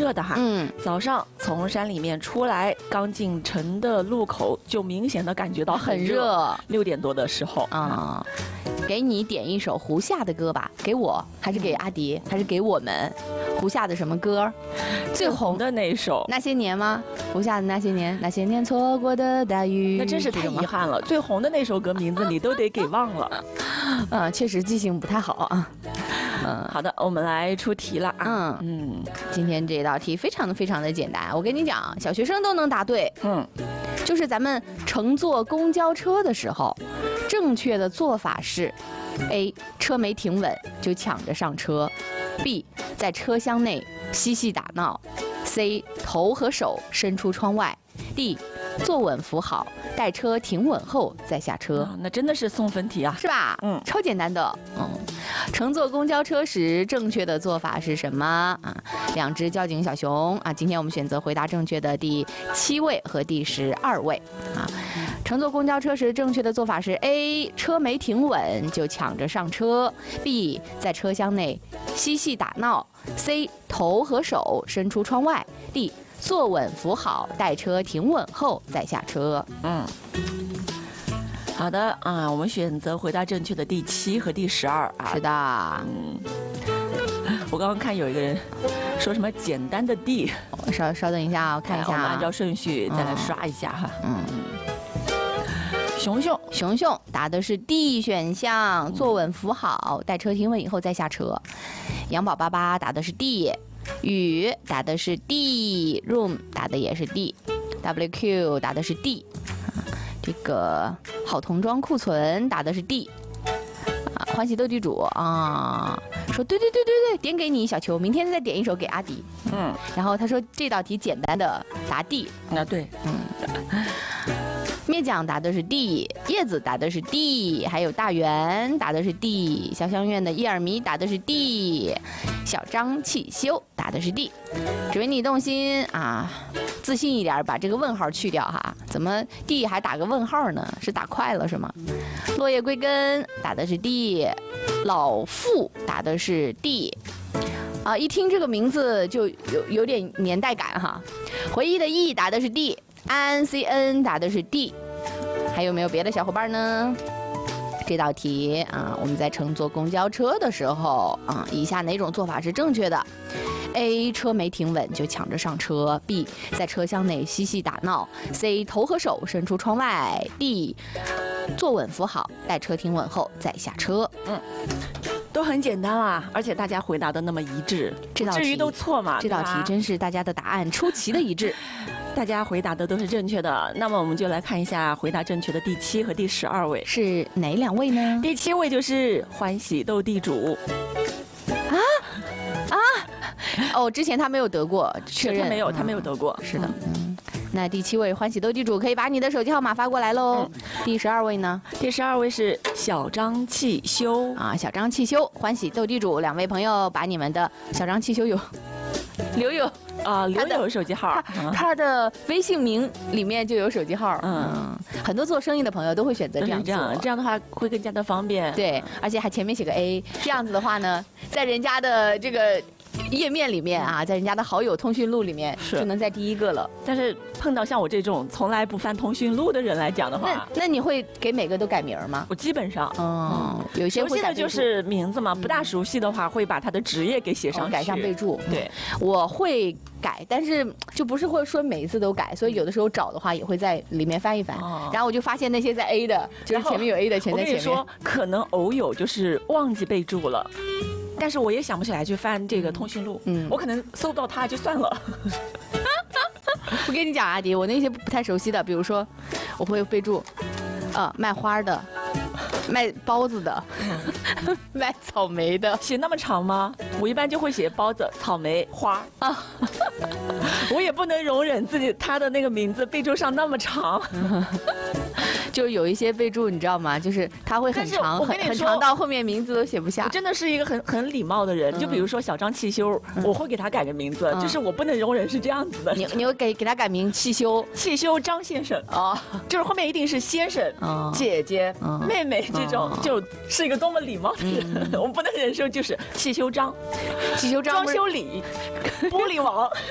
热的哈。早上从山里面出来，刚进城的路口就明显的感觉到很热。6点多的时候啊。给你点一首胡夏的歌吧，给我还是给阿迪还是给我们？胡夏的什么歌？ 最红的那一首？ 那些年吗？胡夏的那些年，那些年错过的大雨。 那真是太遗憾了，最红的那首歌名字你都得给忘了。 确实记性不太好啊。 好的，我们来出题了啊。 今天这道题非常的简单，我跟你讲，小学生都能答对。就是咱们乘坐公交车的时候，正确的做法是 ：A. 车没停稳就抢着上车 ；B. 在车厢内嬉戏打闹 ；C. 头和手伸出窗外 ；D. 坐稳扶好，待车停稳后再下车。 那真的是送分题啊， 是吧？超简单的。乘坐公交车时正确的做法是什么啊？2只交警小熊啊，今天我们选择回答正确的第7位和第12位啊。乘坐公交车时正确的做法是 A. 车没停稳就抢着上车 B. 在车厢内嬉戏打闹 C. 头和手伸出窗外 D. 坐稳扶好，待车停稳后再下车。 好的啊，我们选择回答正确的第7和第12啊。 是的。 我刚刚看有一个人说什么简单的 D， 稍等一下，我看一下。 我们按照顺序再来刷一下哈。熊熊答的是 D 选项，坐稳扶好，待车停稳以后再下车。杨宝88答的是 D， 雨答的是 D，Room 答的也是 D，WQ 答的是 D。这个好童装库存答的是 D， 欢喜斗地主啊，说对，点给你小球，明天再点一首给阿迪。然后他说这道题简单的答 D， 对， 灭奖答的是 D， 叶子答的是 D， 还有大圆答的是 D， 小香院的叶尔迷答的是 D， 小张汽修答的是 D， 只为你动心啊，自信一点，把这个问号去掉哈，怎么 D 还打个问号呢？是打快了是吗？落叶归根打的是 D， 老傅打的是 D。一听这个名字就有点年代感哈。回忆的忆答的是 D， 安 CN 答的是 D， 还有没有别的小伙伴呢？这道题啊，我们在乘坐公交车的时候啊，以下哪种做法是正确的 ？A. 车没停稳就抢着上车 B. 在车厢内嬉戏打闹 C. 头和手伸出窗外 D. 坐稳扶好，待车停稳后再下车。 都很简单啦，而且大家回答的那么一致， 这道题至于都错嘛？ 这道题真是大家的答案出奇的一致， 大家回答的都是正确的。那么我们就来看一下回答正确的第7和第12位是哪2位呢？ 第7位就是欢喜斗地主。 之前他没有得过，确认他没有得过， 是的。那第7位欢喜斗地主可以把你的手机号码发过来喽。第12位呢？ 第12位是小张汽修啊，小张汽修，欢喜斗地主2位朋友把你们的小张汽修留有手机号， 他的微信名里面就有手机号。很多做生意的朋友都会选择这样做， 这样的话会更加的方便。 对，而且还前面写个 A， 这样子的话呢，在人家的这个页面里面啊，在人家的好友通讯录里面就能在第1个了。 但是碰到像我这种从来不翻通讯录的人来讲的话， 那你会给每个都改名吗？ 我基本上， 有些熟悉的就是名字嘛，不大熟悉的话会把他的职业给写上去， 改上备注。 对， 我会改，但是就不是会说每一次都改，所以有的时候找的话也会在里面翻一翻，然后我就发现那些在 A 的，就是前面有 A 的全在前面。 我跟你说，可能偶有就是忘记备注了。但是我也想不起来去翻这个通讯录，我可能搜不到它就算了。 我跟你讲，阿迪，我那些不太熟悉的，比如说，我会备注，卖花的，卖包子的，卖草莓的， 写那么长吗？我一般就会写包子、草莓、花啊。我也不能容忍自己他的那个名字备注上那么长。 就有一些备注你知道吗？就是它会很长，很长到后面名字都写不下。 我真的是一个很礼貌的人，就比如说小张汽修，我会给他改个名字，就是我不能容忍是这样子的。 你会给他改名汽修张先生就是后面一定是先生、姐姐、妹妹这种，就是一个多么礼貌的人，我不能忍受就是汽修张、装修李、玻璃王。